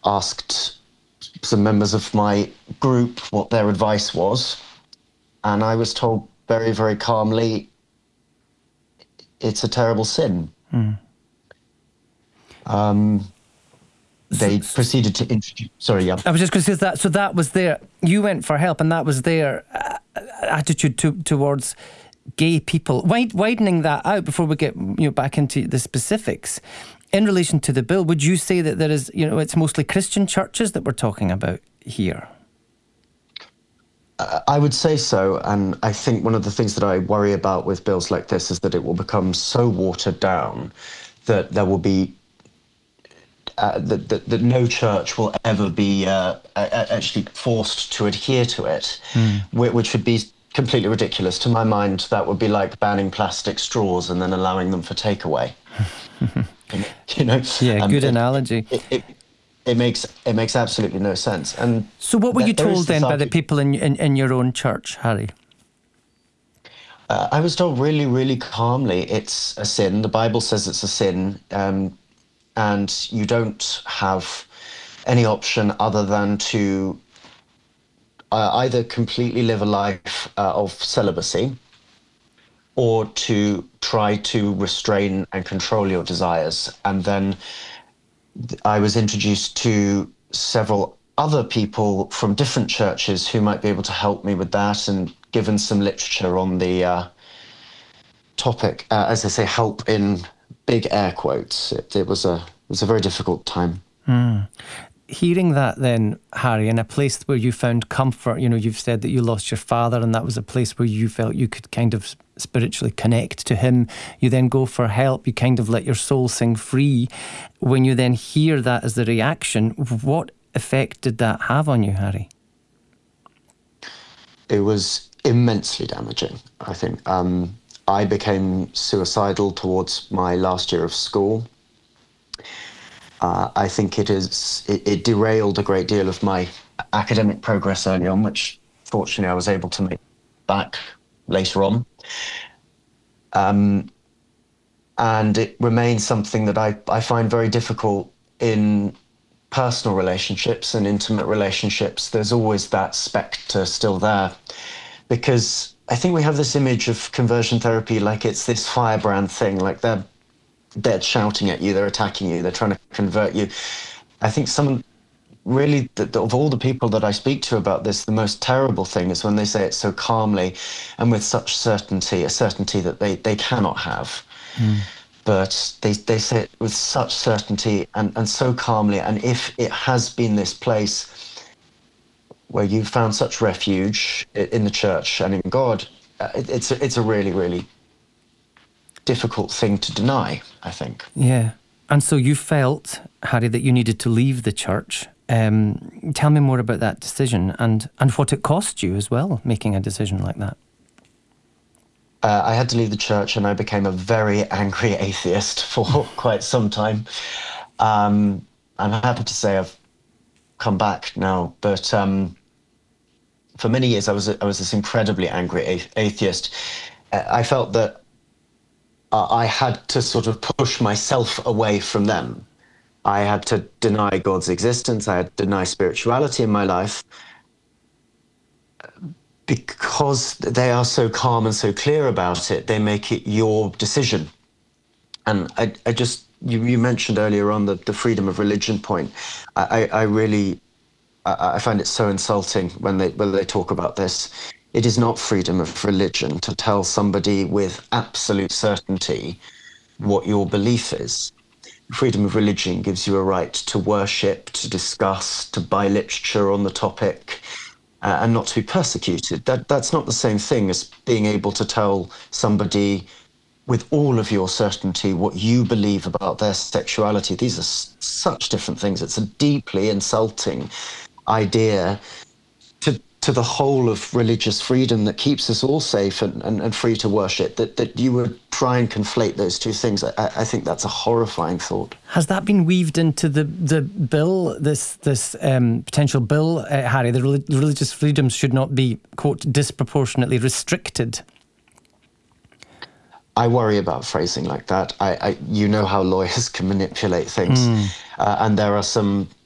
asked some members of my group what their advice was, and I was told very, very calmly, it's a terrible sin. They proceeded to introduce... Sorry, yeah. I was just going to say that. So that was their... You went for help, and that was their attitude towards gay people. Widening that out before we get back into the specifics, in relation to the bill, would you say that there is, it's mostly Christian churches that we're talking about here? I would say so, and I think one of the things that I worry about with bills like this is that it will become so watered down that there will be that no church will ever be actually forced to adhere to it, which would be completely ridiculous. To my mind, that would be like banning plastic straws and then allowing them for takeaway. Yeah, good analogy. It makes absolutely no sense. And so, what were you told then by the people in your own church, Harry? I was told really, really calmly, it's a sin. The Bible says it's a sin. And you don't have any option other than to either completely live a life of celibacy or to try to restrain and control your desires. And then I was introduced to several other people from different churches who might be able to help me with that, and given some literature on the topic, as I say, help in big air quotes. It was a very difficult time. Hearing that then, Harry, in a place where you found comfort, you've said that you lost your father and that was a place where you felt you could kind of spiritually connect to him. You then go for help, you kind of let your soul sing free. When you then hear that as the reaction, what effect did that have on you, Harry? It was immensely damaging, I think. I became suicidal towards my last year of school. I think it derailed a great deal of my academic progress early on, which fortunately I was able to make back later on. And it remains something that I find very difficult in personal relationships and intimate relationships. There's always that spectre still there, because I think we have this image of conversion therapy like it's this firebrand thing, like they're shouting at you, they're attacking you, they're trying to convert you. I think really, of all the people that I speak to about this, the most terrible thing is when they say it so calmly and with such certainty, a certainty that they cannot have. But they say it with such certainty and so calmly. And if it has been this place where you've found such refuge in the church and in God, it's a really, really difficult thing to deny, I think. Yeah. And so you felt, Harry, that you needed to leave the church. Tell me more about that decision and what it cost you as well, making a decision like that. I had to leave the church and I became a very angry atheist for quite some time. I'm happy to say I've come back now, but for many years I was this incredibly angry atheist. I felt that I had to sort of push myself away from them. I had to deny God's existence. I had to deny spirituality in my life because they are so calm and so clear about it. They make it your decision. And I just, you mentioned earlier on the freedom of religion point. I really find it so insulting when they talk about this. It is not freedom of religion to tell somebody with absolute certainty what your belief is. Freedom of religion gives you a right to worship, to discuss, to buy literature on the topic, and not to be persecuted. That's not the same thing as being able to tell somebody with all of your certainty what you believe about their sexuality. These are such different things. It's a deeply insulting idea to the whole of religious freedom that keeps us all safe and free to worship, that you would try and conflate those two things. I think that's a horrifying thought. Has that been weaved into the bill, this potential bill, Harry? The religious freedoms should not be, quote, disproportionately restricted. I worry about phrasing like that. You know how lawyers can manipulate things. And there are some